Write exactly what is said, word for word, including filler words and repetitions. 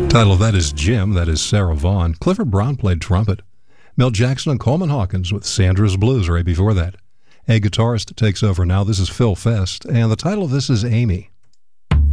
Title of that is Jim. That is Sarah Vaughan. Clifford Brown played trumpet. Mel Jackson and Coleman Hawkins with Sandra's Blues right before that. A guitarist takes over now. This is Phil Fest, and the title of this is Amy.